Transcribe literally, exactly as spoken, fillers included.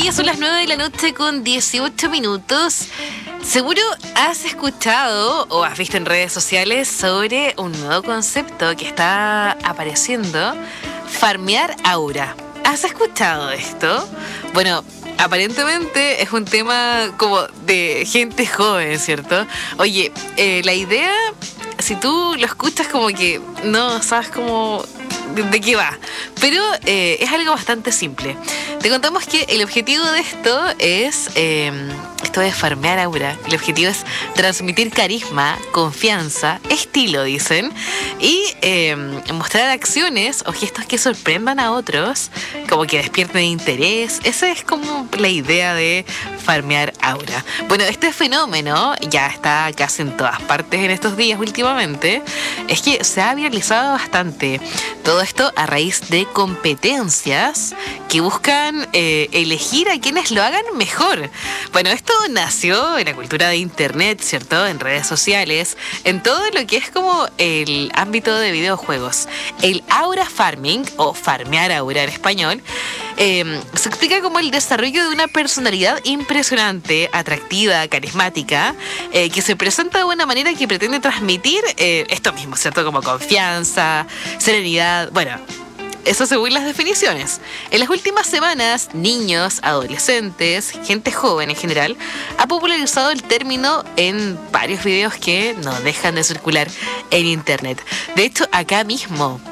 ya son las nueve de la noche con dieciocho minutos. Seguro has escuchado o has visto en redes sociales sobre un nuevo concepto que está apareciendo, farmear aura. ¿Has escuchado esto? Bueno, aparentemente es un tema como de gente joven, ¿cierto? Oye, eh, la idea, si tú lo escuchas como que no sabes cómo... de qué va, pero eh, es algo bastante simple. Te contamos que el objetivo de esto es eh, esto de farmear aura. El objetivo es transmitir carisma, confianza, estilo, dicen, y eh, mostrar acciones o gestos que sorprendan a otros, como que despierten interés. Esa es como la idea de farmear aura. Bueno, este fenómeno ya está casi en todas partes en estos días últimamente. Es que se ha viralizado bastante. Todo esto a raíz de competencias que buscan eh, elegir a quienes lo hagan mejor. Bueno, esto nació en la cultura de internet, ¿cierto? En redes sociales, en todo lo que es como el ámbito de videojuegos. El aura farming, o farmear aura en español, eh, se explica como el desarrollo de una personalidad impresionante, atractiva, carismática, eh, que se presenta de una manera que pretende transmitir eh, esto mismo, ¿cierto? Como confianza, serenidad, bueno... Eso según las definiciones. En las últimas semanas, niños, adolescentes, gente joven en general, ha popularizado el término en varios videos que no dejan de circular en internet. De hecho, acá mismo,